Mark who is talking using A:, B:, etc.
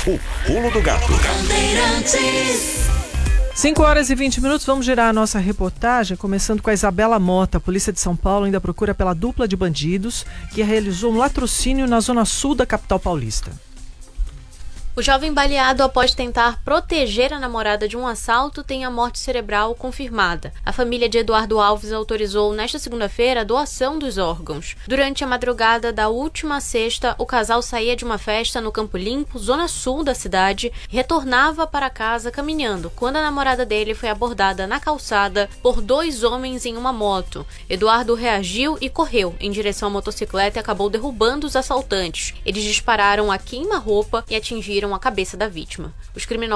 A: O Pulo do Gato.
B: 5h20, vamos girar a nossa reportagem, começando com a Isabela Mota. A Polícia de São Paulo ainda procura pela dupla de bandidos que realizou um latrocínio na zona sul da capital paulista.
C: O jovem baleado após tentar proteger a namorada de um assalto tem a morte cerebral confirmada. A família de Eduardo Alves autorizou nesta segunda-feira a doação dos órgãos. Durante a madrugada da última sexta, o casal saía de uma festa no Campo Limpo, zona sul da cidade, e retornava para casa caminhando, quando a namorada dele foi abordada na calçada por dois homens em uma moto. Eduardo reagiu e correu em direção à motocicleta e acabou derrubando os assaltantes. Eles dispararam a queima-roupa e atingiram a cabeça da vítima. Os criminosos